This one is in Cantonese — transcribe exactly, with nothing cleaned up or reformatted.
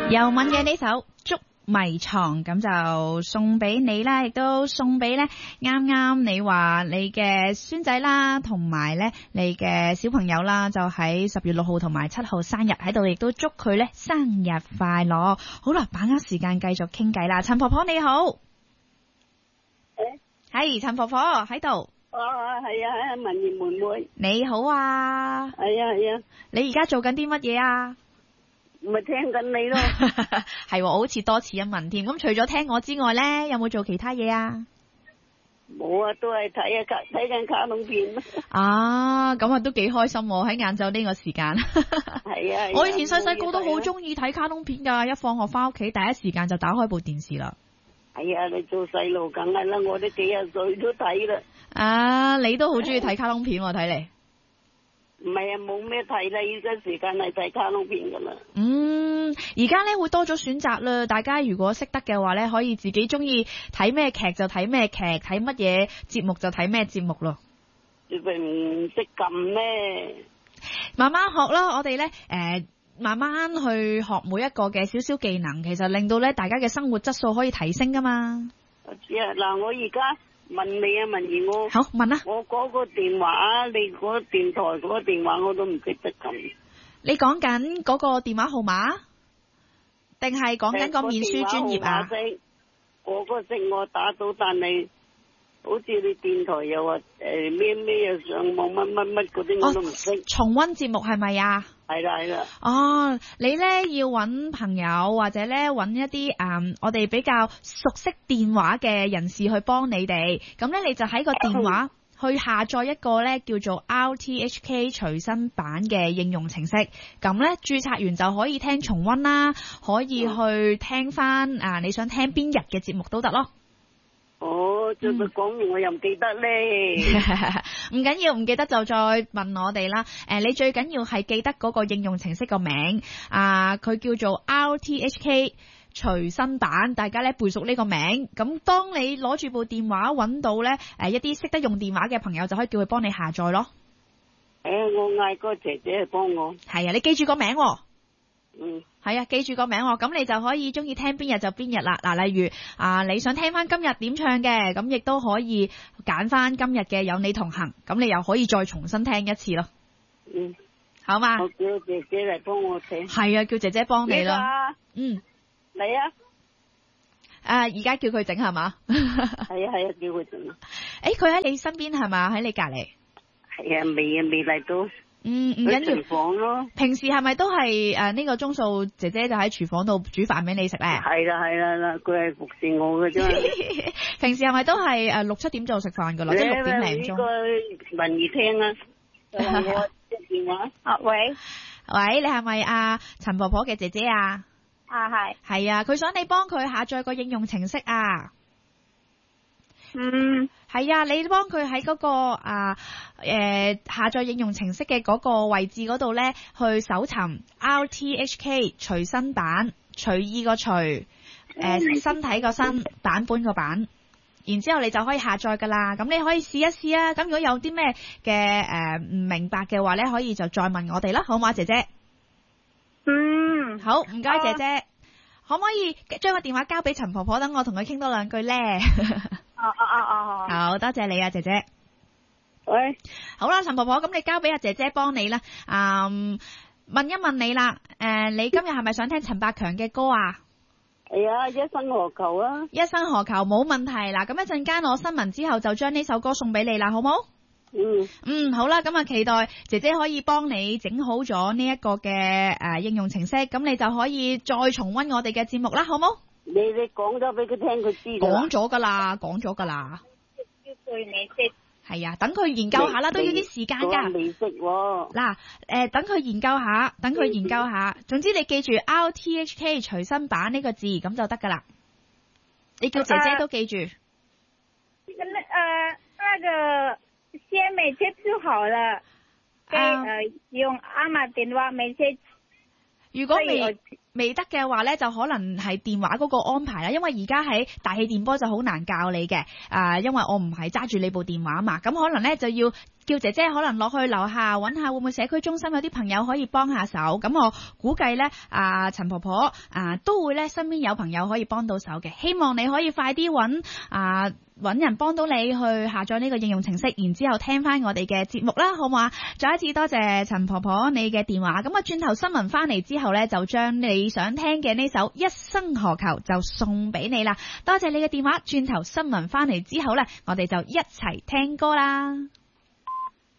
又敏嘅呢首捉迷藏，咁就送俾你啦，亦都送俾咧啱啱你話你嘅孫仔啦，同埋咧你嘅小朋友啦，就喺十月六號同埋七號生日喺度，亦都祝佢咧生日快樂。好啦，把握時間繼續傾偈啦。陳婆婆你好，誒，係陳婆婆喺度。 啊，係啊，文賢妹妹， 你好啊。 係啊係啊， 你而家做緊啲乜嘢啊？ 咪聽緊你咯。 係，我好似多此一問添。咁除咗聽我之外咧，有冇做其他嘢啊？ 冇啊，都係睇啊卡睇緊卡通片。 啊，咁啊都幾開心喎！喺晏晝呢個時間。 係啊。 我以前細細個都好中意睇卡通片噶，一放學翻屋企第一時間就打開部電視啦。 係啊，你做細路梗係啦，我哋幾廿歲都睇啦。 啊，你都好中意睇卡通片喎，睇嚟。 唔係啊，冇咩睇啦，依家時間係睇卡通片噶啦。 嗯，而家咧會多咗選擇啦，大家如果識得嘅話咧，可以自己中意睇咩劇就睇咩劇，睇乜嘢節目就睇咩節目咯。 你咪唔識撳咩？ 慢慢學啦，我哋咧誒，慢慢去學每一個嘅少少技能，其實令到咧大家嘅生活質素可以提升噶嘛。 我知啊，嗱，我而家問你啊，文儀，我好問啊， 我嗰個電話，你嗰個電台嗰個電話我都唔識得撳。 你講緊嗰個電話號碼，定係講緊個面書專頁啊？ 我個識我打到，但係好似你電台又話誒咩咩啊上網乜乜乜嗰啲我都唔識。 重溫節目係咪啊？ 係啦係啦。 哦，你咧要揾朋友或者咧揾一啲誒、嗯，我哋比較熟悉電話嘅人士去幫你哋。咁咧你就喺個電話去下載一個咧叫做 R T H K 隨身版嘅應用程式。咁咧註冊完就可以聽重溫啦，可以去聽翻啊你想聽邊日嘅節目都得咯。 哦，再講完我又唔記得咧。 唔緊要，唔記得就再問我哋啦。誒，你最緊要係記得嗰個應用程式個名啊，佢叫做 R T H K 隨身版，大家咧背熟呢個名。咁當你攞住部電話揾到咧誒一啲識得用電話嘅朋友，就可以叫佢幫你下載咯。 誒，我嗌個姐姐去幫我。 係啊，你記住個名喎。 嗯， 係啊，記住個名喎，咁你就可以中意聽邊日就邊日啦。嗱，例如啊，你想聽翻今日點唱嘅，咁亦都可以揀翻今日嘅有你同行，咁你又可以再重新聽一次咯。 嗯， 好嘛？ 我叫姐姐嚟幫我聽。 係啊，叫姐姐幫你啦。嗯， 嚟啊！ 誒，而家叫佢整係嘛？ 係啊係啊，叫佢整。 誒，佢喺你身邊係嘛？喺你隔籬？ 係啊，未啊未嚟到。 嗯，唔緊要。 廚房咯。 平時係咪都係誒呢個鐘數，姐姐就喺廚房度煮飯俾你食咧？ 係啦係啦啦，佢係服侍我嘅啫。 平時係咪都係誒六七點就食飯噶啦？即係六點零鐘。呢個文儀聽啊，我接電話。 啊喂喂，你係咪阿陳婆婆嘅姐姐啊？ 啊係。 係啊，佢想你幫佢下載個應用程式啊。 嗯， 係啊，你幫佢喺嗰個啊誒、呃、下載應用程式嘅嗰個位置嗰度咧，去搜尋 R T H K 隨身版，隨意個隨，誒、呃、身體個身，版本個版，然之後你就可以下載噶啦。咁你可以試一試啊。咁如果有啲咩嘅誒唔明白嘅話咧，可以就再問我哋啦，好嘛，姐姐？ 嗯， 好，唔該，姐姐。啊、可唔可以將個電話交俾陳婆婆，等我同佢傾多兩句咧？ 哦哦哦哦， 好多謝你啊，姐姐。 喂， 好啦，陳婆婆，咁你交俾阿姐姐幫你啦。嗯，問一問你啦，誒、呃，你今日係咪想聽陳百強嘅歌啊？ 係啊，一生何求啊？ 一生何求，冇問題。嗱，咁一陣間我新聞之後就將呢首歌送俾你啦，好冇？ 嗯嗯，好啦，咁啊期待姐姐可以幫你整好咗呢一個嘅誒、呃、應用程式，咁你就可以再重溫我哋嘅節目啦，好冇？ 你你講咗俾佢聽，佢知噶。講咗噶啦，講咗噶啦。 要對你識。 係啊，等佢研究下啦，都要啲時間噶。 未識喎。 嗱，誒、呃，等佢研究下，等佢研究下。總之你記住 R T H K 隨身版呢個字，咁就得噶啦。你叫姐姐都記住。誒、 呃，那那個先美接觸好了，誒、啊呃，用阿嫲電話美接。 如果未未得嘅話咧，就可能係電話嗰個安排啦。因為而家喺大氣電波就好難教你嘅，啊、呃，因為我唔係揸住你部電話嘛，咁可能咧就要叫姐姐可能落去樓下揾下會唔會社區中心有啲朋友可以幫下手。咁我估計呢，啊陳婆婆啊都會呢身邊有朋友可以幫到手嘅。希望你可以快啲揾啊揾人幫到你去下載呢個應用程式，然之後聽翻我哋嘅節目啦，好唔好啊？再一次多謝陳婆婆你嘅電話。咁啊轉頭新聞翻嚟之後呢，就將你想聽嘅呢首一生何求就送俾你啦。多謝你嘅電話。轉頭新聞翻嚟之後呢，我哋就一齊聽歌啦。